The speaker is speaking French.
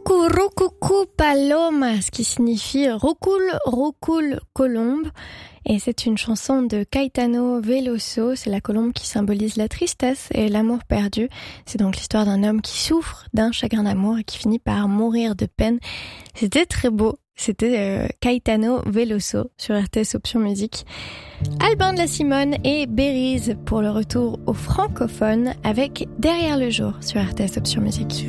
Coucou, roucoucou, paloma, ce qui signifie roucoule, colombe. Et c'est une chanson de Caetano Veloso, c'est la colombe qui symbolise la tristesse et l'amour perdu. C'est donc l'histoire d'un homme qui souffre d'un chagrin d'amour et qui finit par mourir de peine. C'était très beau, c'était Caetano Veloso sur RTS Option Musique. Albin de la Simone et Béryse pour le retour au francophone avec Derrière le jour sur RTS Option Musique.